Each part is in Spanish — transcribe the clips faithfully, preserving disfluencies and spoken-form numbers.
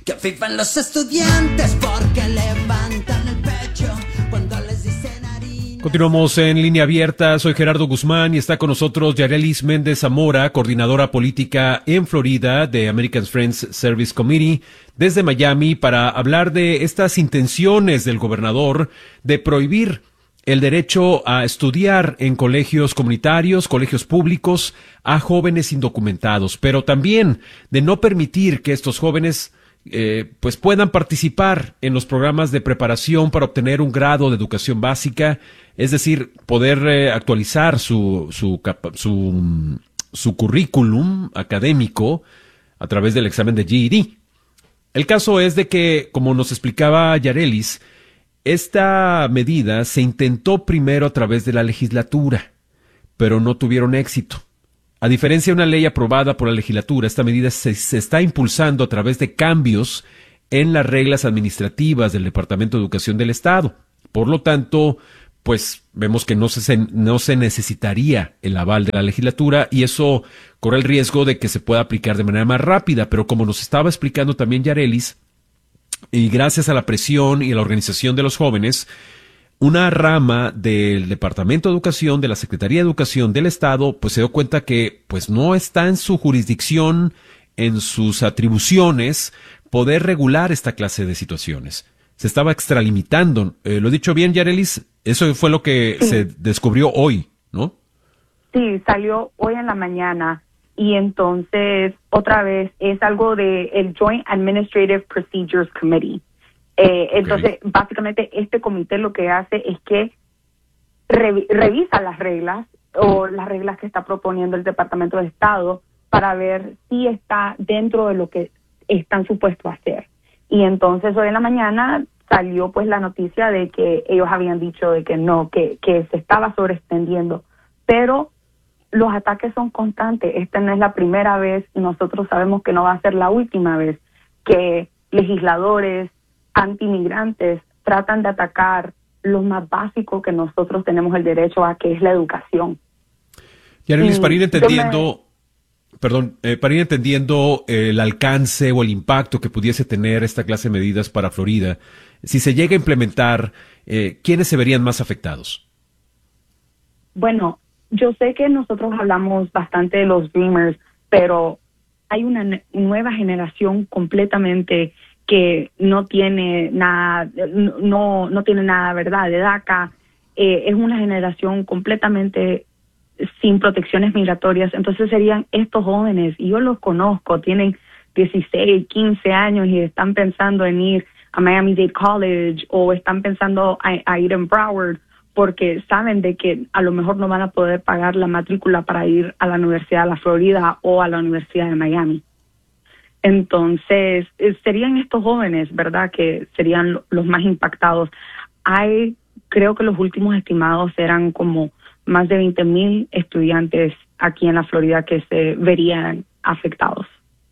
Que vivan los estudiantes porque levantan el pecho cuando les dicen harina. Continuamos en Línea Abierta. Soy Gerardo Guzmán y está con nosotros Yarelis Méndez Zamora, coordinadora política en Florida de American Friends Service Committee, desde Miami, para hablar de estas intenciones del gobernador de prohibir el derecho a estudiar en colegios comunitarios, colegios públicos, a jóvenes indocumentados, pero también de no permitir que estos jóvenes eh, pues puedan participar en los programas de preparación para obtener un grado de educación básica, es decir, poder eh, actualizar su, su, su, su currículum académico a través del examen de G E D. El caso es de que, como nos explicaba Yarelis, esta medida se intentó primero a través de la legislatura, pero no tuvieron éxito. A diferencia de una ley aprobada por la legislatura, esta medida se, se está impulsando a través de cambios en las reglas administrativas del Departamento de Educación del Estado. Por lo tanto, pues vemos que no se, no se necesitaría el aval de la legislatura y eso corre el riesgo de que se pueda aplicar de manera más rápida. Pero como nos estaba explicando también Yarelis, y gracias a la presión y a la organización de los jóvenes, una rama del Departamento de Educación, de la Secretaría de Educación del Estado, pues se dio cuenta que pues no está en su jurisdicción, en sus atribuciones, poder regular esta clase de situaciones. Se estaba extralimitando. Eh, ¿Lo he dicho bien, Yarelis? Eso fue lo que sí se descubrió hoy, ¿no? Sí, salió hoy en la mañana. Y entonces, otra vez, es algo de el Joint Administrative Procedures Committee. Eh, okay. Entonces, básicamente, este comité lo que hace es que re- revisa las reglas o las reglas que está proponiendo el Departamento de Estado para ver si está dentro de lo que están supuestos a hacer. Y entonces, hoy en la mañana salió pues la noticia de que ellos habían dicho de que no, que, que se estaba sobreextendiendo. Pero los ataques son constantes. Esta no es la primera vez y nosotros sabemos que no va a ser la última vez que legisladores antimigrantes tratan de atacar lo más básico que nosotros tenemos el derecho a, que es la educación. Yarelis, para ir entendiendo, me... perdón, eh, para ir entendiendo el alcance o el impacto que pudiese tener esta clase de medidas para Florida, si se llega a implementar, eh, ¿quiénes se verían más afectados? Bueno, yo sé que nosotros hablamos bastante de los Dreamers, pero hay una ne- nueva generación completamente que no tiene nada, no, no tiene nada, ¿verdad? De DACA. Eh, es una generación completamente sin protecciones migratorias. Entonces serían estos jóvenes, y yo los conozco, tienen dieciséis, quince años y están pensando en ir a Miami-Dade College o están pensando a, a ir en Broward, porque saben de que a lo mejor no van a poder pagar la matrícula para ir a la Universidad de la Florida o a la Universidad de Miami. Entonces, serían estos jóvenes, ¿verdad?, que serían los más impactados. Hay, creo que los últimos estimados eran como más de veinte mil estudiantes aquí en la Florida que se verían afectados.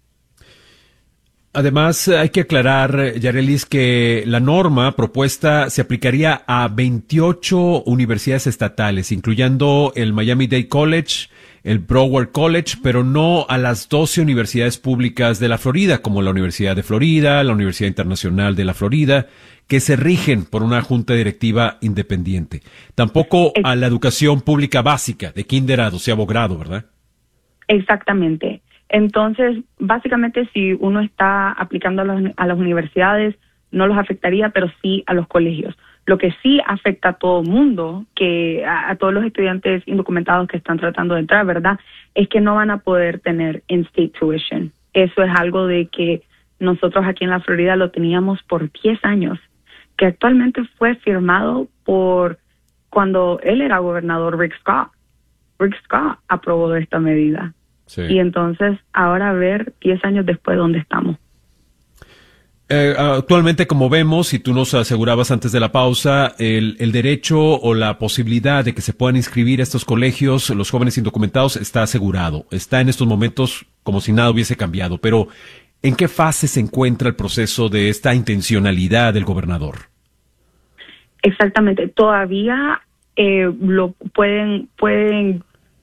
Además, hay que aclarar, Yarelis, que la norma propuesta se aplicaría a veintiocho universidades estatales, incluyendo el Miami-Dade College, el Broward College, pero no a las doce universidades públicas de la Florida, como la Universidad de Florida, la Universidad Internacional de la Florida, que se rigen por una junta directiva independiente. Tampoco a la educación pública básica, de kinder a doceavo grado, ¿verdad? Exactamente. Entonces, básicamente, si uno está aplicando a, los, a las universidades, no los afectaría, pero sí a los colegios. Lo que sí afecta a todo el mundo, que a, a todos los estudiantes indocumentados que están tratando de entrar, ¿verdad?, es que no van a poder tener in-state tuition. Eso es algo de que nosotros aquí en la Florida lo teníamos por diez años, que actualmente fue firmado por cuando él era gobernador, Rick Scott. Rick Scott aprobó esta medida. Sí. Y entonces, ahora a ver, diez años después, ¿dónde estamos? Eh, actualmente, como vemos, y tú nos asegurabas antes de la pausa, el, el derecho o la posibilidad de que se puedan inscribir a estos colegios, los jóvenes indocumentados, está asegurado. Está en estos momentos como si nada hubiese cambiado. Pero, ¿en qué fase se encuentra el proceso de esta intencionalidad del gobernador? Exactamente. Todavía eh, lo pueden pueden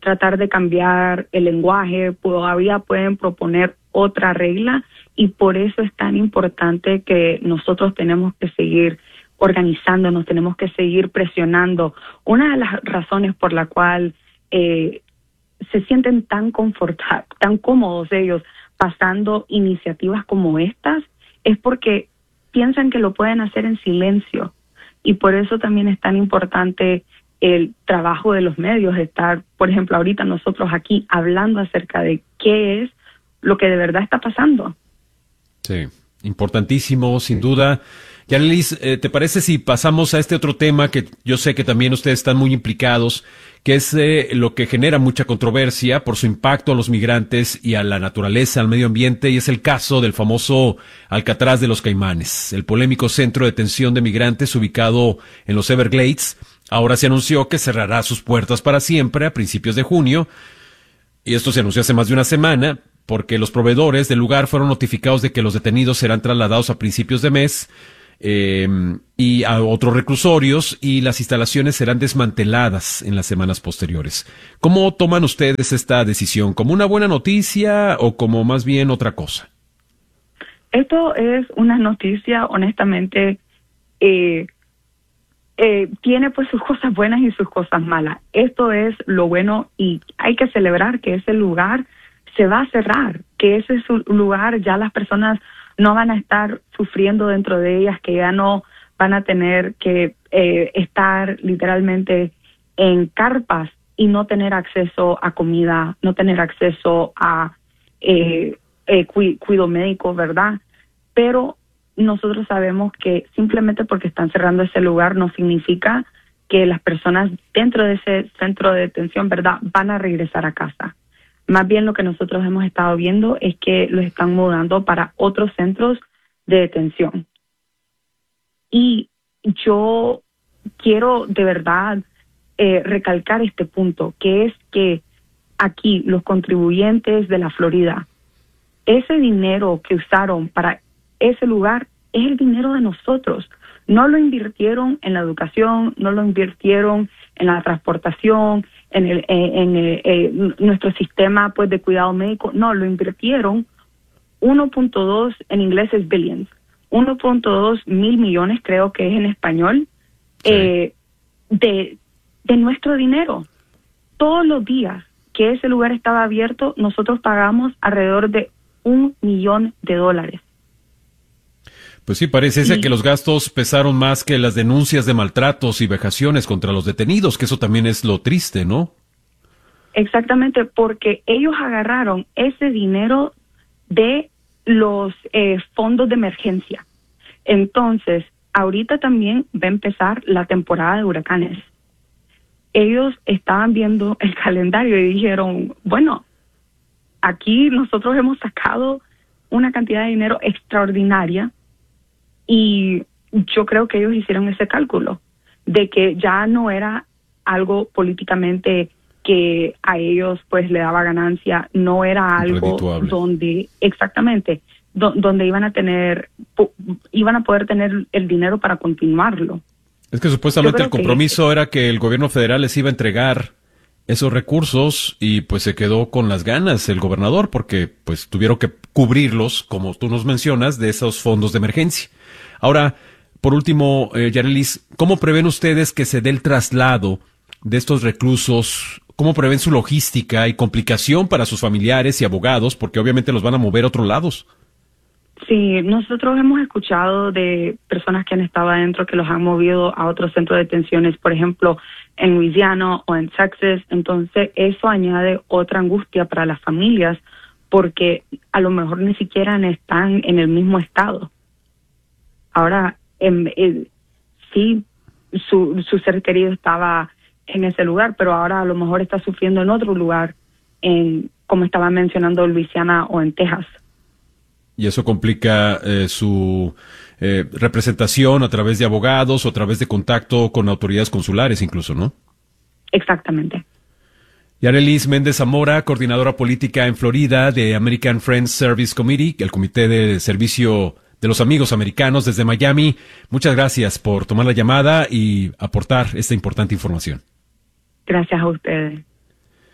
tratar de cambiar el lenguaje, todavía pueden proponer otra regla, y por eso es tan importante que nosotros tenemos que seguir organizándonos, tenemos que seguir presionando. Una de las razones por la cual eh, se sienten tan confortables, tan cómodos ellos pasando iniciativas como estas, es porque piensan que lo pueden hacer en silencio, y por eso también es tan importante el trabajo de los medios, estar, por ejemplo, ahorita nosotros aquí hablando acerca de qué es lo que de verdad está pasando. Sí, importantísimo, sin duda. Yarelis, eh, ¿te parece si pasamos a este otro tema que yo sé que también ustedes están muy implicados, que es eh, lo que genera mucha controversia por su impacto a los migrantes y a la naturaleza, al medio ambiente, y es el caso del famoso Alcatraz de los Caimanes, el polémico centro de detención de migrantes ubicado en los Everglades? Ahora se anunció que cerrará sus puertas para siempre a principios de junio, y esto se anunció hace más de una semana, porque los proveedores del lugar fueron notificados de que los detenidos serán trasladados a principios de mes eh, y a otros reclusorios, y las instalaciones serán desmanteladas en las semanas posteriores. ¿Cómo toman ustedes esta decisión? ¿Como una buena noticia o como más bien otra cosa? Esto es una noticia, honestamente, eh, eh, tiene pues sus cosas buenas y sus cosas malas. Esto es lo bueno, y hay que celebrar que ese lugar se va a cerrar, que ese es un lugar, ya las personas no van a estar sufriendo dentro de ellas, que ya no van a tener que eh, estar literalmente en carpas y no tener acceso a comida, no tener acceso a eh, eh, cu- cuidado médico, ¿verdad? Pero nosotros sabemos que simplemente porque están cerrando ese lugar no significa que las personas dentro de ese centro de detención, ¿verdad?, van a regresar a casa. Más bien lo que nosotros hemos estado viendo es que los están mudando para otros centros de detención. Y yo quiero de verdad eh, recalcar este punto, que es que aquí los contribuyentes de la Florida, ese dinero que usaron para ese lugar es el dinero de nosotros. No lo invirtieron en la educación, no lo invirtieron en la transportación, en el en, el, eh, nuestro sistema pues de cuidado médico. No, lo invirtieron uno punto dos, en inglés es billions, uno punto dos mil millones, creo que es en español, sí. eh, de, de nuestro dinero. Todos los días que ese lugar estaba abierto, nosotros pagamos alrededor de un millón de dólares. Pues sí, parece ser y, que los gastos pesaron más que las denuncias de maltratos y vejaciones contra los detenidos, que eso también es lo triste, ¿no? Exactamente, porque ellos agarraron ese dinero de los eh, fondos de emergencia. Entonces, ahorita también va a empezar la temporada de huracanes. Ellos estaban viendo el calendario y dijeron, bueno, aquí nosotros hemos sacado una cantidad de dinero extraordinaria, y yo creo que ellos hicieron ese cálculo de que ya no era algo políticamente que a ellos pues le daba ganancia, no era algo donde exactamente do, donde iban a tener po, iban a poder tener el dinero para continuarlo. Es que supuestamente el compromiso que, era que el gobierno federal les iba a entregar esos recursos, y pues se quedó con las ganas el gobernador, porque pues tuvieron que cubrirlos, como tú nos mencionas, de esos fondos de emergencia. Ahora, por último, eh, Yarelis, ¿cómo prevén ustedes que se dé el traslado de estos reclusos? ¿Cómo prevén su logística y complicación para sus familiares y abogados? Porque obviamente los van a mover a otros lados. Sí, nosotros hemos escuchado de personas que han estado adentro que los han movido a otros centros de detenciones, por ejemplo, en Louisiana o en Texas. Entonces, eso añade otra angustia para las familias, porque a lo mejor ni siquiera están en el mismo estado. Ahora, en, en, sí, su, su ser querido estaba en ese lugar, pero ahora a lo mejor está sufriendo en otro lugar, en, como estaba mencionando, Luisiana o en Texas. Y eso complica eh, su eh, representación a través de abogados o a través de contacto con autoridades consulares incluso, ¿no? Exactamente. Yarelis Méndez Zamora, coordinadora política en Florida de American Friends Service Committee, el Comité de Servicio de los Amigos Americanos desde Miami. Muchas gracias por tomar la llamada y aportar esta importante información. Gracias a ustedes.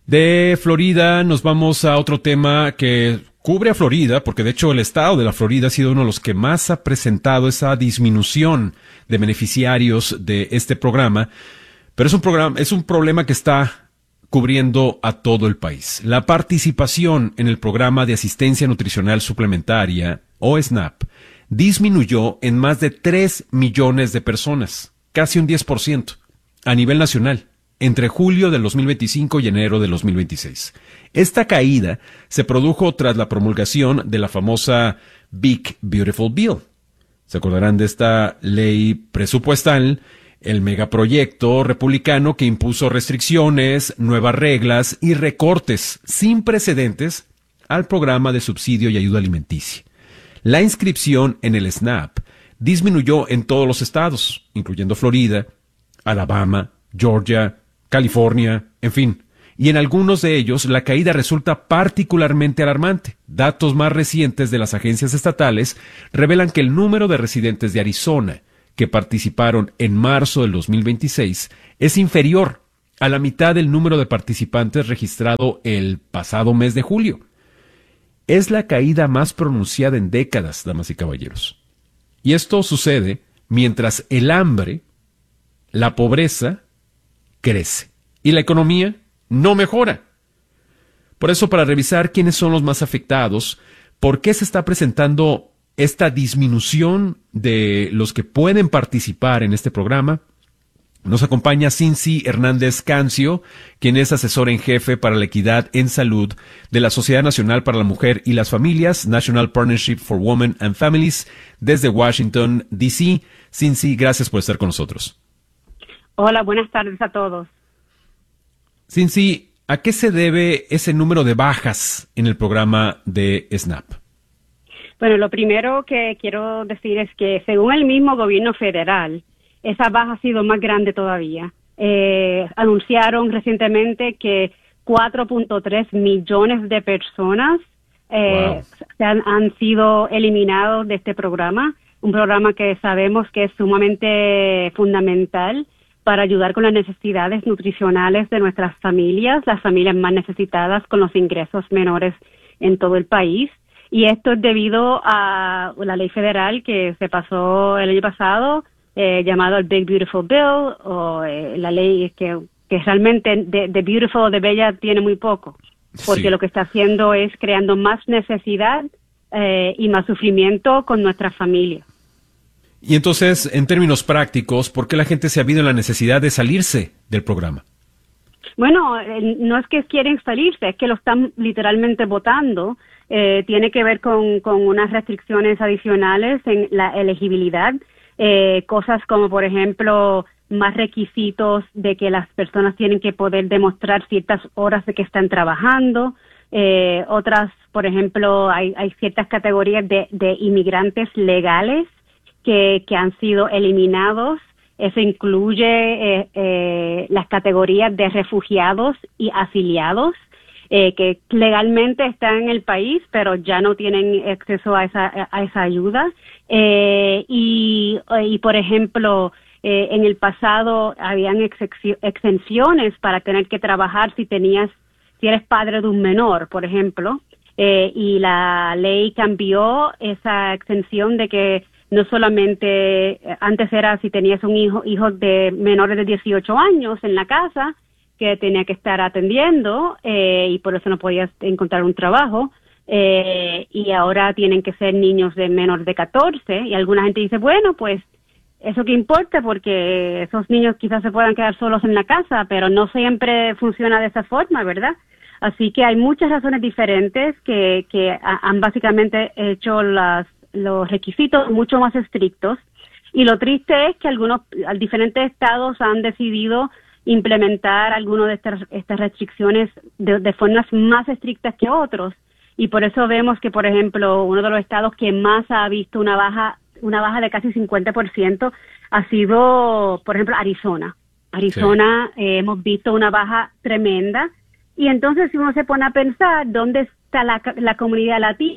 De Florida nos vamos a otro tema que cubre a Florida, porque de hecho el estado de la Florida ha sido uno de los que más ha presentado esa disminución de beneficiarios de este programa, pero es un programa, es un problema que está cubriendo a todo el país. La participación en el programa de asistencia nutricional suplementaria, o SNAP, disminuyó en más de tres millones de personas, casi un diez por ciento, a nivel nacional, entre julio del dos mil veinticinco y enero del dos mil veintiséis. Esta caída se produjo tras la promulgación de la famosa Big Beautiful Bill. ¿Se acordarán de esta ley presupuestal? El megaproyecto republicano que impuso restricciones, nuevas reglas y recortes sin precedentes al programa de subsidio y ayuda alimenticia. La inscripción en el SNAP disminuyó en todos los estados, incluyendo Florida, Alabama, Georgia, California, en fin. Y en algunos de ellos la caída resulta particularmente alarmante. Datos más recientes de las agencias estatales revelan que el número de residentes de Arizona que participaron en marzo del dos mil veintiséis es inferior a la mitad del número de participantes registrado el pasado mes de julio. Es la caída más pronunciada en décadas, damas y caballeros. Y esto sucede mientras el hambre, la pobreza, crece y la economía no mejora. Por eso, para revisar quiénes son los más afectados, por qué se está presentando esta disminución de los que pueden participar en este programa, nos acompaña Cincy Hernández Cancio, quien es asesora en jefe para la equidad en salud de la Sociedad Nacional para la Mujer y las Familias, National Partnership for Women and Families, desde Washington, D C Cincy, gracias por estar con nosotros. Hola, buenas tardes a todos. Cincy, ¿a qué se debe ese número de bajas en el programa de SNAP? Bueno, lo primero que quiero decir es que según el mismo gobierno federal, esa baja ha sido más grande todavía. Eh, anunciaron recientemente que cuatro punto tres millones de personas eh, wow. se han, han sido eliminados de este programa, un programa que sabemos que es sumamente fundamental para ayudar con las necesidades nutricionales de nuestras familias, las familias más necesitadas con los ingresos menores en todo el país. Y esto es debido a la ley federal que se pasó el año pasado, eh, llamado el Big Beautiful Bill, o eh, la ley que, que realmente de, de beautiful o de bella tiene muy poco, porque sí. Lo que está haciendo es creando más necesidad eh, y más sufrimiento con nuestras familias. Y entonces, en términos prácticos, ¿por qué la gente se ha visto en la necesidad de salirse del programa? Bueno, eh, no es que quieren salirse, es que lo están literalmente votando. Eh, tiene que ver con, con unas restricciones adicionales en la elegibilidad, eh, cosas como, por ejemplo, más requisitos de que las personas tienen que poder demostrar ciertas horas de que están trabajando, eh, otras, por ejemplo, hay, hay ciertas categorías de, de inmigrantes legales que, que han sido eliminados. Eso incluye eh, eh, las categorías de refugiados y afiliados, eh, que legalmente están en el país, pero ya no tienen acceso a esa, a esa ayuda. Eh, y, y, por ejemplo, eh, en el pasado habían exenciones para tener que trabajar si tenías, si eres padre de un menor, por ejemplo, eh, y la ley cambió esa exención de que no solamente, antes era si tenías un hijo, hijos de menores de dieciocho años en la casa, que tenía que estar atendiendo, eh, y por eso no podías encontrar un trabajo, eh, y ahora tienen que ser niños de menor de catorce, y alguna gente dice, bueno, pues, eso que importa, porque esos niños quizás se puedan quedar solos en la casa, pero no siempre funciona de esa forma, ¿verdad? Así que hay muchas razones diferentes que, que han básicamente hecho las los requisitos mucho más estrictos, y lo triste es que algunos diferentes estados han decidido implementar algunas de estas, estas restricciones de, de formas más estrictas que otros, y por eso vemos que, por ejemplo, uno de los estados que más ha visto una baja una baja de casi cincuenta por ciento ha sido, por ejemplo, Arizona. Arizona, sí. eh, hemos visto una baja tremenda, y entonces si uno se pone a pensar dónde está la, la comunidad latina,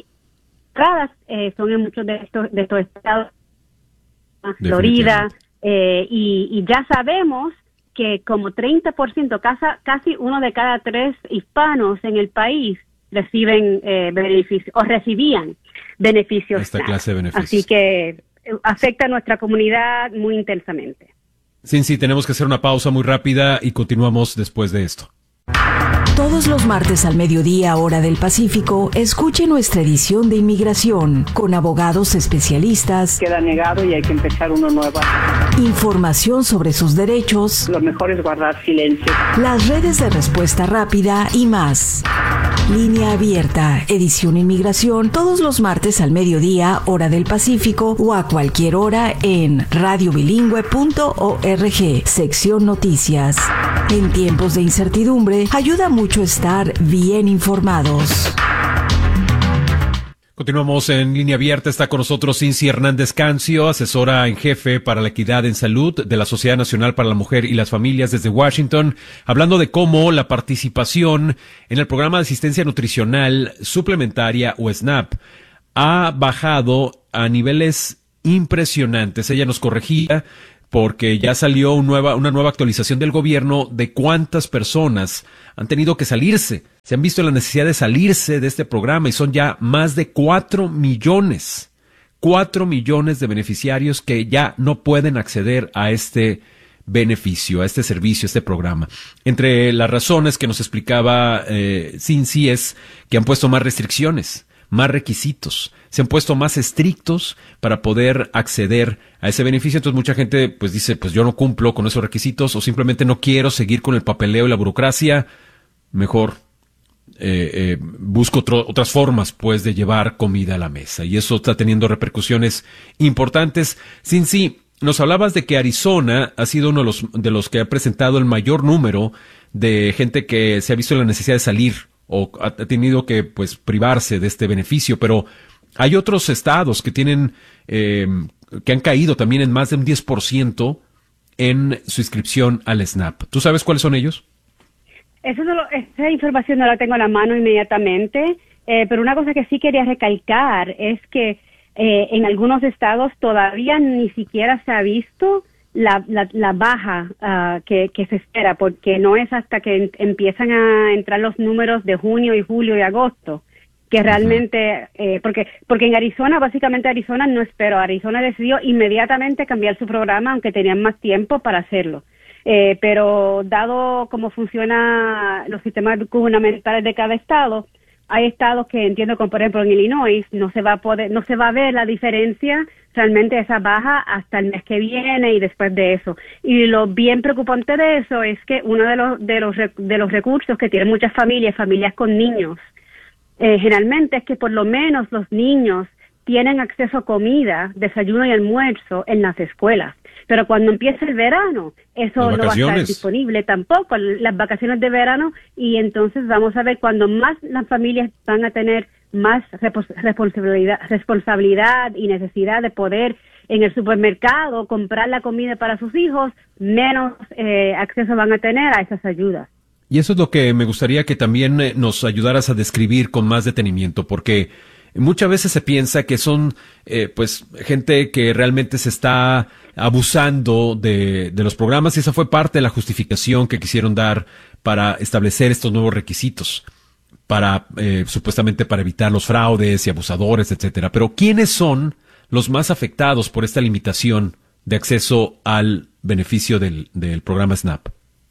Eh, son en muchos de estos, de estos estados, Florida, eh, y, y ya sabemos que como treinta por ciento, casi, casi uno de cada tres hispanos en el país reciben eh, beneficios o recibían beneficios. Esta clase de beneficios. Así que afecta a nuestra comunidad muy intensamente. Cincy, tenemos que hacer una pausa muy rápida y continuamos después de esto. Todos los martes al mediodía, hora del Pacífico, escuche nuestra edición de Inmigración con abogados especialistas. Queda negado y hay que empezar uno nuevo. Información sobre sus derechos. Lo mejor es guardar silencio. Las redes de respuesta rápida y más. Línea Abierta, edición Inmigración, todos los martes al mediodía, hora del Pacífico, o a cualquier hora en radio bilingüe punto org, sección Noticias. En tiempos de incertidumbre, ayuda mucho estar bien informados. Continuamos en Línea Abierta. Está con nosotros Cincy Hernández Cancio, asesora en jefe para la equidad en salud de la Sociedad Nacional para la Mujer y las Familias desde Washington, hablando de cómo la participación en el programa de asistencia nutricional suplementaria o SNAP ha bajado a niveles impresionantes. Ella nos corregía porque ya salió un nueva, una nueva actualización del gobierno de cuántas personas han tenido que salirse, se han visto la necesidad de salirse de este programa y son ya más de cuatro millones, cuatro millones de beneficiarios que ya no pueden acceder a este beneficio, a este servicio, a este programa. Entre las razones que nos explicaba eh, Cincy es que han puesto más restricciones, más requisitos, se han puesto más estrictos para poder acceder a ese beneficio. Entonces mucha gente pues dice, pues yo no cumplo con esos requisitos o simplemente no quiero seguir con el papeleo y la burocracia, mejor eh, eh, busco otro, otras formas pues de llevar comida a la mesa, y eso está teniendo repercusiones importantes. Cincy, nos hablabas de que Arizona ha sido uno de los, de los que ha presentado el mayor número de gente que se ha visto la necesidad de salir o ha tenido que pues privarse de este beneficio, pero hay otros estados que tienen eh, que han caído también en más de un diez por ciento en su inscripción al SNAP. ¿Tú sabes cuáles son ellos? Eso no lo, esa información no la tengo a la mano inmediatamente, eh, pero una cosa que sí quería recalcar es que eh, en algunos estados todavía ni siquiera se ha visto La, la, la baja uh, que, que se espera, porque no es hasta que en, empiezan a entrar los números de junio y julio y agosto que realmente, eh, porque porque en Arizona, básicamente Arizona no esperó, Arizona decidió inmediatamente cambiar su programa, aunque tenían más tiempo para hacerlo. Eh, pero dado cómo funcionan los sistemas gubernamentales de cada estado, hay estados que entiendo, como por ejemplo en Illinois, no se va a poder, no se va a ver la diferencia realmente esa baja hasta el mes que viene y después de eso. Y lo bien preocupante de eso es que uno de los de los de los recursos que tienen muchas familias, familias con niños, eh, generalmente es que por lo menos los niños tienen acceso a comida, desayuno y almuerzo en las escuelas. Pero cuando empieza el verano, eso no va a estar disponible tampoco, las vacaciones de verano, y entonces vamos a ver cuando más las familias van a tener más responsabilidad, responsabilidad y necesidad de poder en el supermercado comprar la comida para sus hijos, menos eh, acceso van a tener a esas ayudas. Y eso es lo que me gustaría que también nos ayudaras a describir con más detenimiento, porque muchas veces se piensa que son eh, pues gente que realmente se está abusando de, de los programas, y esa fue parte de la justificación que quisieron dar para establecer estos nuevos requisitos, para eh, supuestamente para evitar los fraudes y abusadores, etcétera. Pero ¿quiénes son los más afectados por esta limitación de acceso al beneficio del, del programa SNAP?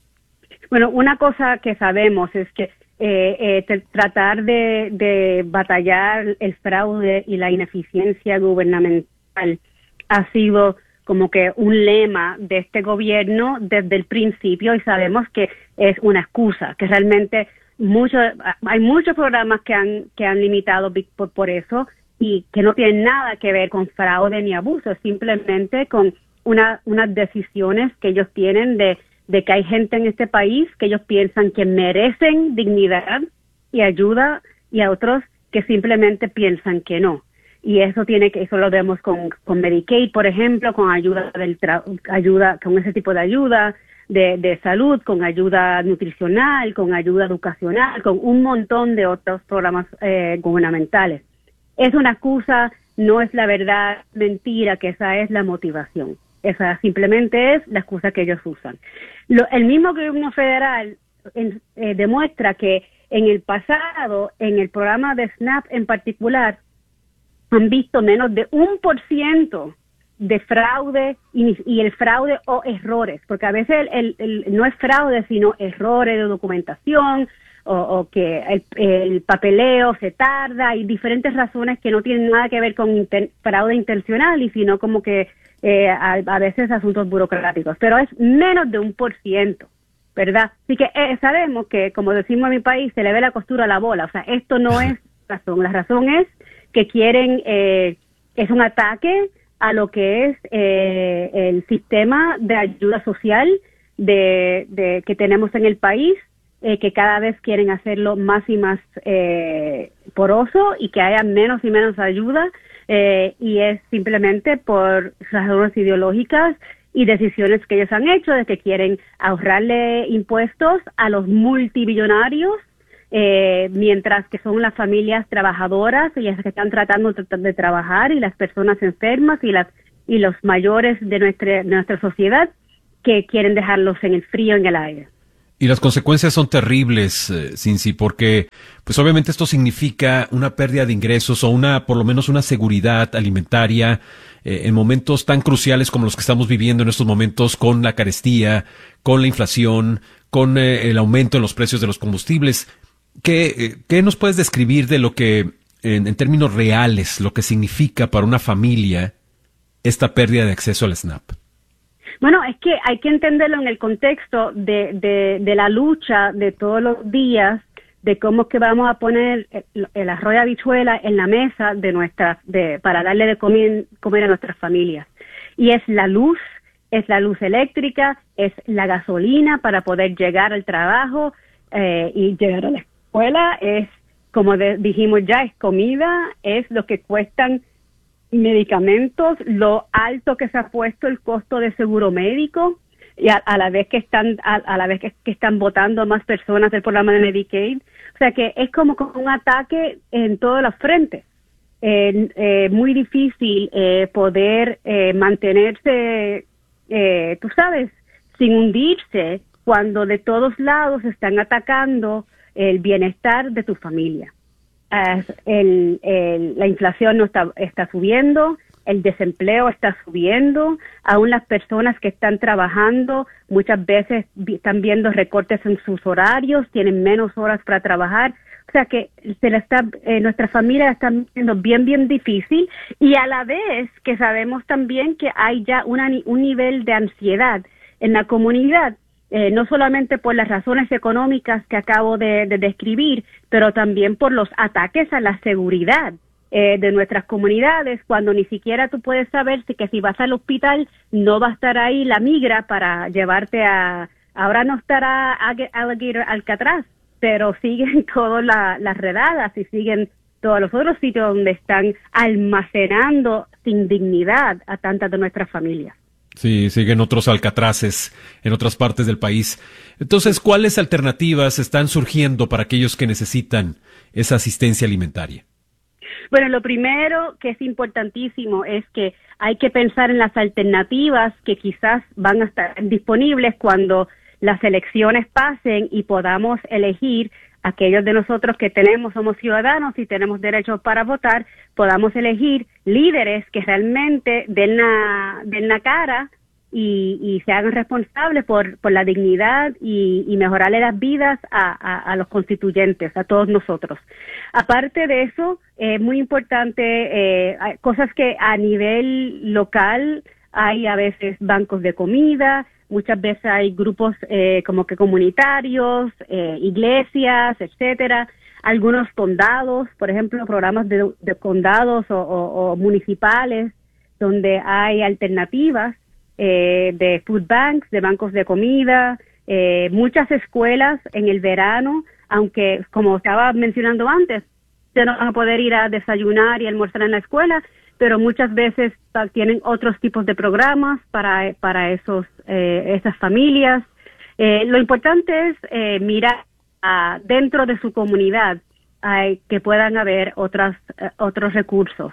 Bueno, una cosa que sabemos es que Eh, eh, tratar de, de batallar el fraude y la ineficiencia gubernamental ha sido como que un lema de este gobierno desde el principio, y sabemos que es una excusa, que realmente mucho, hay muchos programas que han que han limitado por, por eso, y que no tienen nada que ver con fraude ni abuso, simplemente con una, unas decisiones que ellos tienen de de que hay gente en este país que ellos piensan que merecen dignidad y ayuda, y a otros que simplemente piensan que no. Y eso tiene que eso lo vemos con con Medicaid, por ejemplo, con ayuda del tra- ayuda con ese tipo de ayuda de de salud, con ayuda nutricional, con ayuda educacional, con un montón de otros programas eh, gubernamentales. Es una excusa, no es la verdad, mentira, que esa es la motivación. Esa simplemente es la excusa que ellos usan. Lo, el mismo gobierno federal en, eh, demuestra que en el pasado, en el programa de SNAP en particular, han visto menos de un por ciento de fraude y, y el fraude o errores, porque a veces el, el, el, no es fraude, sino errores de documentación o, o que el, el papeleo se tarda y diferentes razones que no tienen nada que ver con inter, fraude intencional y sino como que eh, a, a veces asuntos burocráticos, pero es menos de un por ciento, ¿verdad? Así que eh, sabemos que, como decimos en mi país, se le ve la costura a la bola, o sea, esto no es razón, la razón es que quieren, eh, es un ataque a lo que es eh, el sistema de ayuda social de, de que tenemos en el país, eh, que cada vez quieren hacerlo más y más eh, poroso y que haya menos y menos ayuda, eh, y es simplemente por razones ideológicas y decisiones que ellos han hecho de que quieren ahorrarle impuestos a los multimillonarios, Eh, mientras que son las familias trabajadoras y las que están tratando de, de trabajar y las personas enfermas y las y los mayores de nuestra, de nuestra sociedad que quieren dejarlos en el frío, en el aire. Y las consecuencias son terribles, eh, Cincy, porque pues obviamente esto significa una pérdida de ingresos o una, por lo menos una seguridad alimentaria eh, en momentos tan cruciales como los que estamos viviendo en estos momentos con la carestía, con la inflación, con eh, el aumento en los precios de los combustibles. ¿Qué, ¿Qué nos puedes describir de lo que, en, en términos reales, lo que significa para una familia esta pérdida de acceso al SNAP? Bueno, es que hay que entenderlo en el contexto de, de, de la lucha de todos los días, de cómo es que vamos a poner el, el arroz y habichuela en la mesa de nuestra, de, para darle de comer, comer a nuestras familias. Y es la luz, es la luz eléctrica, es la gasolina para poder llegar al trabajo eh, y llegar a la escuela, es, como de, dijimos ya, es comida, es lo que cuestan medicamentos, lo alto que se ha puesto el costo de seguro médico y a, a la vez que están a, a la vez que, que están votando a más personas del programa de Medicaid, o sea que es como, como un ataque en todos los frentes. Eh, eh, muy difícil eh, poder eh, mantenerse, eh, tú sabes, sin hundirse cuando de todos lados están atacando el bienestar de tu familia. Uh, el, el, la inflación no está, está subiendo, el desempleo está subiendo, aún las personas que están trabajando muchas veces vi, están viendo recortes en sus horarios, tienen menos horas para trabajar, o sea que se la está, eh, nuestra familia está viendo bien, bien difícil y a la vez que sabemos también que hay ya una, un nivel de ansiedad en la comunidad. Eh, no solamente por las razones económicas que acabo de, de describir, pero también por los ataques a la seguridad eh, de nuestras comunidades, cuando ni siquiera tú puedes saber si que si vas al hospital no va a estar ahí la migra para llevarte a... Ahora no estará Alligator Alcatraz, pero siguen todas la, las redadas y siguen todos los otros sitios donde están almacenando sin dignidad a tantas de nuestras familias. Sí, siguen otros alcatraces en otras partes del país. Entonces, ¿cuáles alternativas están surgiendo para aquellos que necesitan esa asistencia alimentaria? Bueno, lo primero que es importantísimo es que hay que pensar en las alternativas que quizás van a estar disponibles cuando las elecciones pasen y podamos elegir, aquellos de nosotros que tenemos, somos ciudadanos y tenemos derechos para votar, podamos elegir líderes que realmente den la, den la cara y, y se hagan responsables por, por la dignidad y, y mejorarle las vidas a, a, a los constituyentes, a todos nosotros. Aparte de eso, es eh, muy importante, eh, cosas que a nivel local hay a veces bancos de comida, muchas veces hay grupos eh, como que comunitarios, eh, iglesias, etcétera. Algunos condados, por ejemplo, programas de, de condados o, o, o municipales donde hay alternativas eh, de food banks, de bancos de comida, eh, muchas escuelas en el verano, aunque como estaba mencionando antes, ya no van a poder ir a desayunar y almorzar en la escuela, pero muchas veces tienen otros tipos de programas para para esos eh, esas familias. Eh, lo importante es eh, mirar uh, dentro de su comunidad uh, que puedan haber otras uh, otros recursos.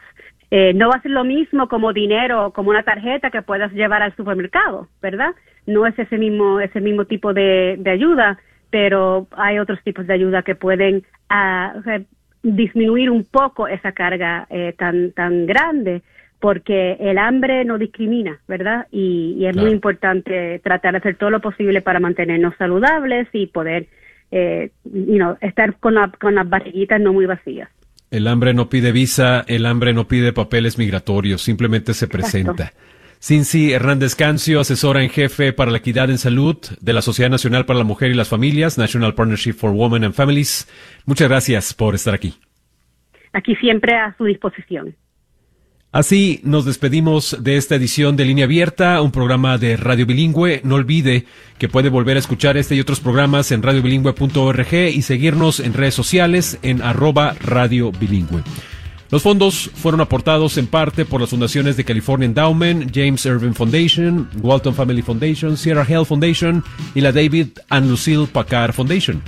Eh, no va a ser lo mismo como dinero, como una tarjeta que puedas llevar al supermercado, ¿verdad? No es ese mismo, ese mismo tipo de, de ayuda, pero hay otros tipos de ayuda que pueden uh, o sea, disminuir un poco esa carga eh, tan, tan grande, porque el hambre no discrimina, ¿verdad? Y, y es claro. muy importante tratar de hacer todo lo posible para mantenernos saludables y poder, eh, you know, estar con, la, con las barriguitas no muy vacías. El hambre no pide visa, el hambre no pide papeles migratorios, simplemente se presenta. Exacto. Cincy Hernández Cancio, asesora en jefe para la equidad en salud de la Sociedad Nacional para la Mujer y las Familias, National Partnership for Women and Families. Muchas gracias por estar aquí. Aquí siempre a su disposición. Así nos despedimos de esta edición de Línea Abierta, un programa de Radio Bilingüe. No olvide que puede volver a escuchar este y otros programas en radio bilingüe punto org y seguirnos en redes sociales en arroba Radio Bilingüe. Los fondos fueron aportados en parte por las fundaciones de California Endowment, James Irving Foundation, Walton Family Foundation, Sierra Health Foundation y la David and Lucille Packard Foundation.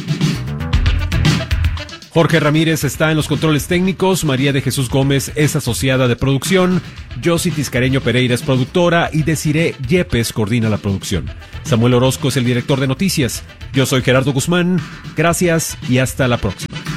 Jorge Ramírez está en los controles técnicos, María de Jesús Gómez es asociada de producción, Josie Tiscareño Pereira es productora y Desiree Yepes coordina la producción. Samuel Orozco es el director de noticias. Yo soy Gerardo Guzmán. Gracias y hasta la próxima.